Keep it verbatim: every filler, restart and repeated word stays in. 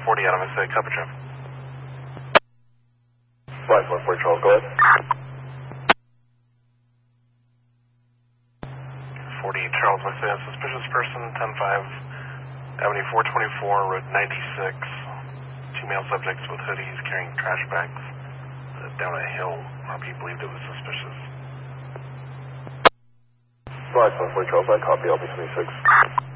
forty out of my copy, Jeff. five one four Charles, go ahead. forty Charles, I say a suspicious person, ten five, Avenue four twenty-four, Road ninety-six. Two male subjects with hoodies carrying trash bags uh, down a hill. R P believed it was suspicious. five one four Charles, I copy, L B twenty-six.